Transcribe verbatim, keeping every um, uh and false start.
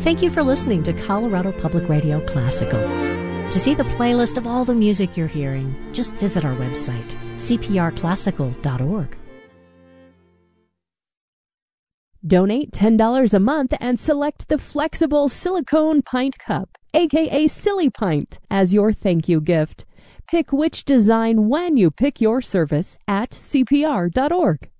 Thank you for listening to Colorado Public Radio Classical. To see the playlist of all the music you're hearing, just visit our website, c p r classical dot org. Donate ten dollars a month and select the flexible silicone pint cup, aka Silly Pint, as your thank you gift. Pick which design when you pick your service at c p r dot org.